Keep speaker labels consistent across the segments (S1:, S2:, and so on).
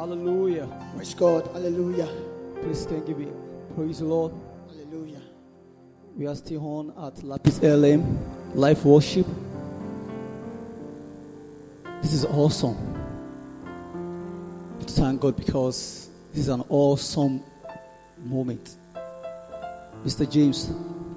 S1: Hallelujah.
S2: Praise God. Hallelujah.
S1: Please can give me praise the Lord.
S2: Hallelujah.
S1: We are still on at Lapis LM Live Worship. This is awesome. Thank God because this is an awesome moment. Mr. James,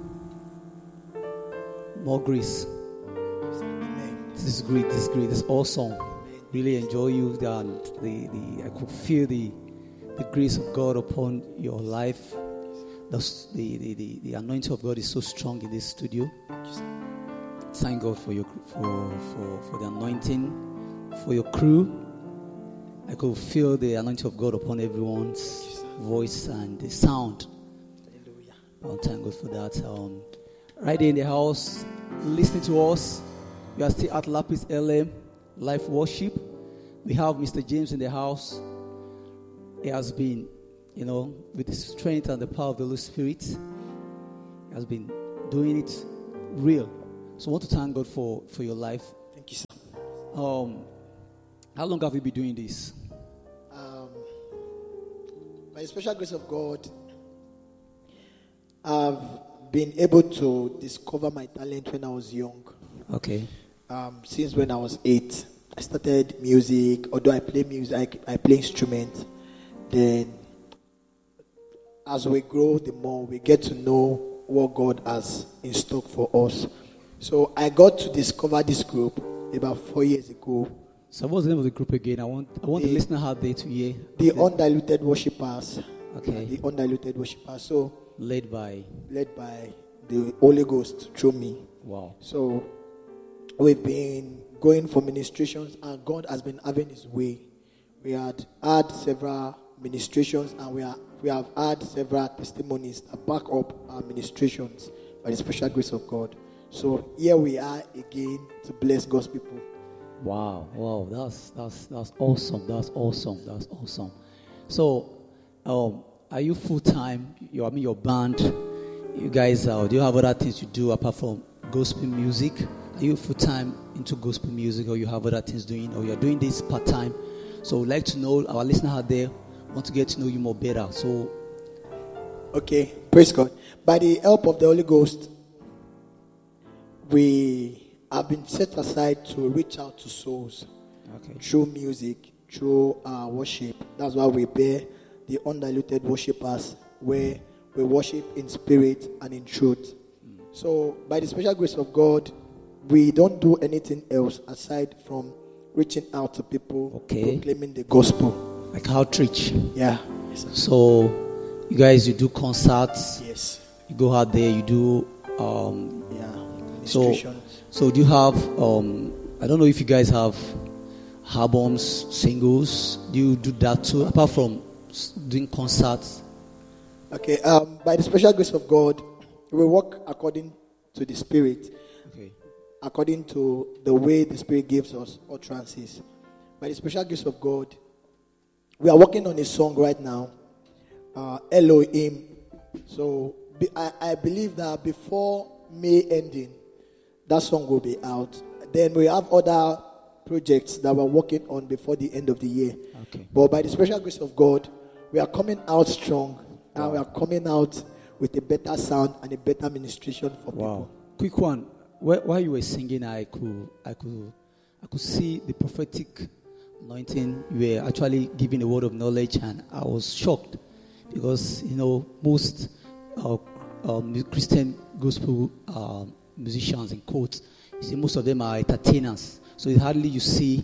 S1: more grace.
S2: Amen.
S1: This is great. This is great. This is awesome. Really enjoy you, and I could feel the grace of God upon your life. The anointing of God is so strong in this studio. Thank God for your for the anointing, for your crew. I could feel the anointing of God upon everyone's voice and the sound.
S2: Hallelujah.
S1: Thank God for that. Right there in the house, listening to us. We are still at Lapis LM Live Worship. We have Mr. James in the house. He has been, with the strength and the power of the Holy Spirit, he has been doing it real. So I want to thank God for your life.
S2: Thank you, sir.
S1: How long have you been doing this?
S2: By the special grace of God, I've been able to discover my talent when I was young.
S1: Okay.
S2: Since when I was 8, I started music. Although I play music, I play instruments. Then, as we grow, the more we get to know what God has in stock for us. So I got to discover this group about 4 years ago.
S1: So what's the name of the group again? I want the listener out there to hear.
S2: The Undiluted Worshippers.
S1: Okay.
S2: The Undiluted Worshippers. So
S1: Led by
S2: the Holy Ghost through me.
S1: Wow.
S2: So we've been going for ministrations, and God has been having His way. We had several ministrations, and we have had several testimonies that back up our ministrations by the special grace of God. So here we are again to bless God's people.
S1: Wow, that's awesome. That's awesome. So, are you full time? Your band. You guys, do you have other things you do apart from gospel music? Are you full time into gospel music, or you have other things doing, or you're doing this part time? So, we'd like to know, our listener out there want to get to know you more better. So,
S2: okay, praise God. By the help of the Holy Ghost, we have been set aside to reach out to souls.
S1: okay.
S2: Through music, through worship. That's why we bear the Undiluted Worshippers, where we worship in spirit and in truth. So, by the special grace of God, we don't do anything else aside from reaching out to people,
S1: Okay.
S2: proclaiming the gospel.
S1: Like outreach.
S2: Yeah. Yes, sir.
S1: So, you guys, you do concerts.
S2: Yes.
S1: You go out there. You do.
S2: Yeah.
S1: So,
S2: Ministrations.
S1: so do you have? I don't know if you guys have albums, singles. Do you do that too? Apart from doing concerts.
S2: Okay. By the special grace of God, we work according to the Spirit,
S1: Okay.
S2: according to the way the Spirit gives us utterances. By the special grace of God, we are working on a song right now, Elohim. So I believe that before May ending, that song will be out. Then we have other projects that we're working on before the end of the year.
S1: Okay.
S2: But by the special grace of God, we are coming out strong, and we are coming out with a better sound and a better ministration for people.
S1: Quick one. While you were singing, I could see the prophetic anointing. You were actually giving a word of knowledge, and I was shocked because most Christian gospel musicians in quotes, you see, most of them are entertainers. So hardly you see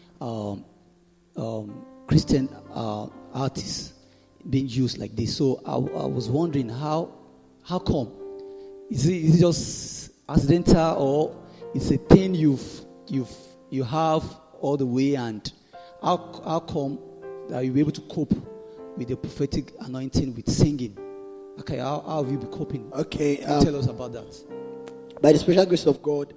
S1: Christian artists being used like this. So I was wondering how come? Is it just accidental, or it's a thing you have all the way, and how come that you'll be able to cope with the prophetic anointing with singing? Okay, how have you been coping?
S2: Okay,
S1: tell us about that.
S2: By the special grace of God,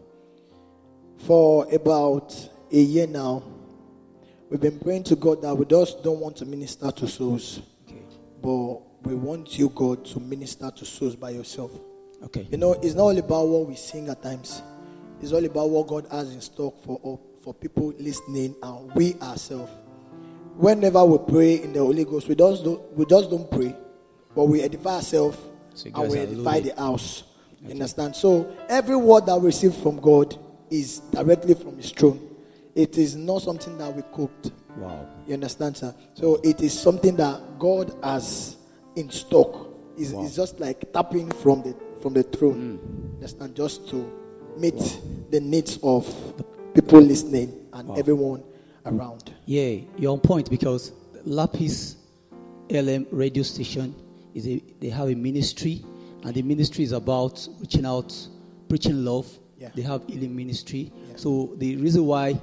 S2: for about a year now, we've been praying to God that we just don't want to minister to souls,
S1: Okay.
S2: but we want you, God, to minister to souls by yourself.
S1: Okay.
S2: It's not all about what we sing at times. It's all about what God has in stock for people listening, and we ourselves. whenever we pray in the Holy Ghost, we just don't pray, but we edify ourselves and we edify the house. Okay. You understand? So every word that we receive from God is directly from His throne. It is not something that we cooked.
S1: Wow.
S2: You understand, sir? So it is something that God has in stock. It's just like tapping from the throne. Understand? Just to meet the needs of the people listening and everyone around.
S1: Yeah, you're on point, because Lapis LM radio station they have a ministry, and the ministry is about reaching out, preaching love. Yeah. They have healing ministry. Yeah. So the reason why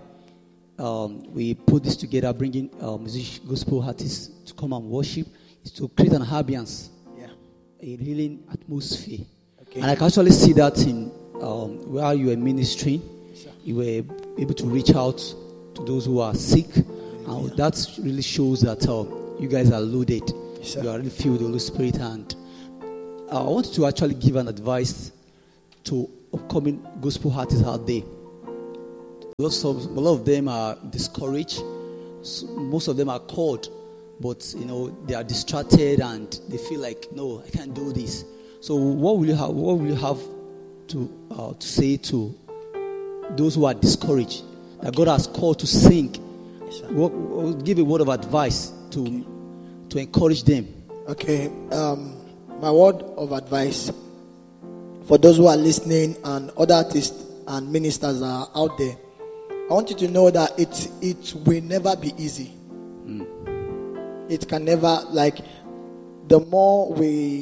S1: we put this together, bringing gospel artists to come and worship, is to create an ambience, a healing atmosphere. Okay. And I can actually see that in where you are ministering. Yes, you were able to reach out to those who are sick, and that really shows that you guys are loaded. Yes, you are really filled with the Holy Spirit. And I wanted to actually give an advice to upcoming gospel artists out there. A lot of them are discouraged. Most of them are called, but they are distracted and they feel like, no, I can't do this. So what will you have to say to those who are discouraged, that God has called to sing? Yes, give a word of advice to encourage them.
S2: Okay, my word of advice for those who are listening and other artists and ministers are out there, I want you to know that it will never be easy. It can never, the more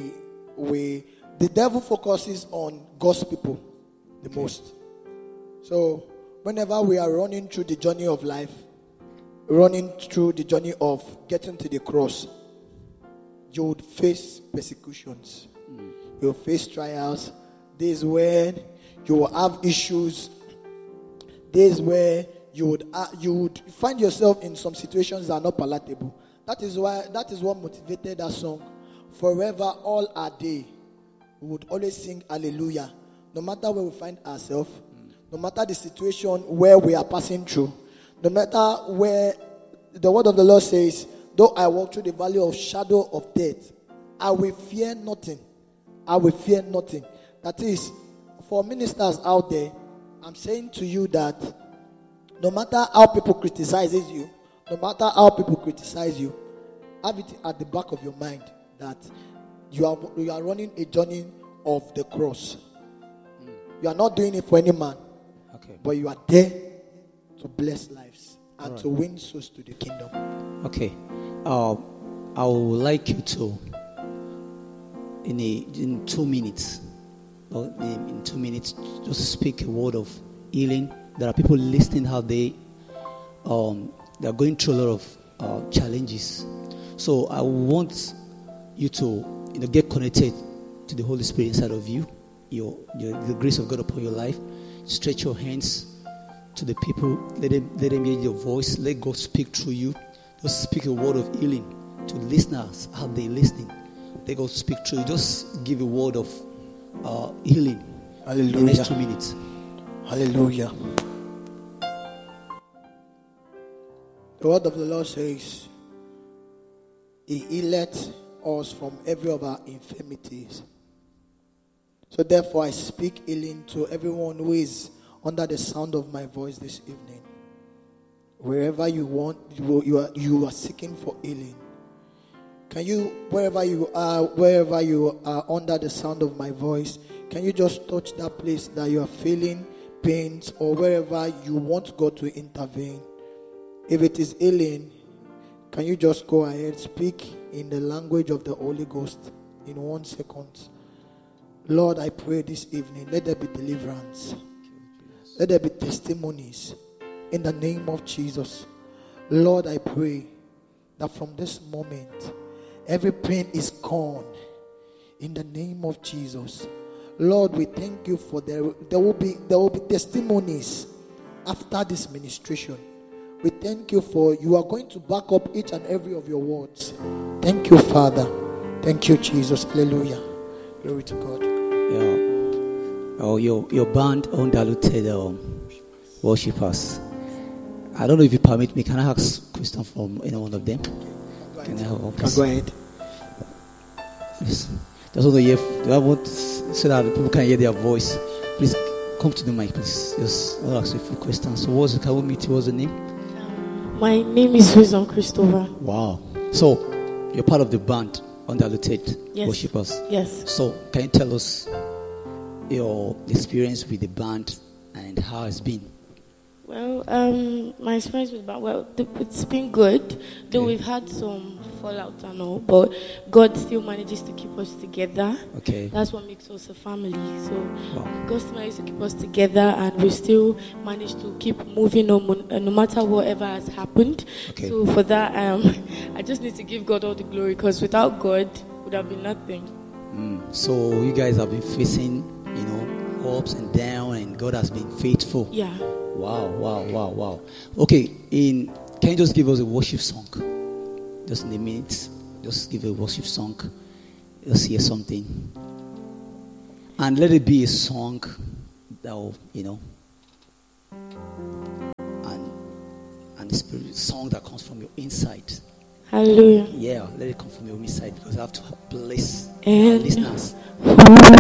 S2: the devil focuses on God's people the most. So whenever we are running through the journey of life, running through the journey of getting to the cross, you would face persecutions. You will face trials. Days where you will have issues. Days where you would find yourself in some situations that are not palatable. That is what motivated that song. Forever all our day, we would always sing hallelujah. No matter where we find ourselves, no matter the situation where we are passing through, no matter where the word of the Lord says, though I walk through the valley of shadow of death, I will fear nothing. I will fear nothing. That is, for ministers out there, I'm saying to you that no matter how people criticize you, have it at the back of your mind that you are running a journey of the cross. You are not doing it for any man, but you are there to bless lives and to win souls to the kingdom.
S1: Okay, I would like you to, in 2 minutes, just speak a word of healing. There are people listening how they are going through a lot of challenges. So I want you to get connected to the Holy Spirit inside of you, the grace of God upon your life. Stretch your hands to the people. Let them hear your voice. Let God speak through you. Just speak a word of healing to listeners how they listening. Let God speak through you. Just give a word of healing.
S2: Hallelujah.
S1: In the next 2 minutes.
S2: Hallelujah. The word of the Lord says, He healeth us from every of our infirmities. So therefore I speak healing to everyone who is under the sound of my voice this evening. Wherever you are seeking for healing. Can you, wherever you are under the sound of my voice, can you just touch that place that you are feeling pains, or wherever you want God to intervene? If it is healing, can you just go ahead, speak in the language of the Holy Ghost in 1 second? Lord, I pray this evening, let there be deliverance. Let there be testimonies in the name of Jesus. Lord, I pray that from this moment, every pain is gone in the name of Jesus. Lord, we thank you for there will be testimonies after this ministration. We thank you for you are going to back up each and every of your words. Thank you, Father. Thank you, Jesus. Hallelujah. Glory to God.
S1: Your band undiluted worshipers. I don't know if you permit me. Can I ask a question from any one of them? Can I
S2: Go ahead.
S1: Please. Just want to hear. Do I want so that people can hear their voice? Please come to the mic, please. Just I'll ask you a few questions. So, can we meet you? What's the name?
S3: My name is Wisdom Christopher.
S1: Wow. So, you're part of the band Undiluted
S3: Yes.
S1: Worshippers.
S3: Yes.
S1: So, can you tell us your experience with the band and how it's been?
S3: Well, my experience with it's been good. Though
S1: Okay.
S3: we've had some fallout and all, but God still manages to keep us together.
S1: Okay.
S3: That's what makes us a family. So
S1: Wow.
S3: God still manages to keep us together, and we still manage to keep moving on, no matter whatever has happened.
S1: Okay.
S3: So for that, I just need to give God all the glory, because without God, it would have been nothing.
S1: So, you guys have been facing, ups and downs, and God has been faithful.
S3: Yeah.
S1: Wow. Okay, can you just give us a worship song? Just in a minute. Just give a worship song. Let's hear something. And let it be a song that will, and the spirit song that comes from your inside.
S3: Hallelujah.
S1: Yeah, let it come from your inside, because I have to bless our
S3: And
S1: listeners.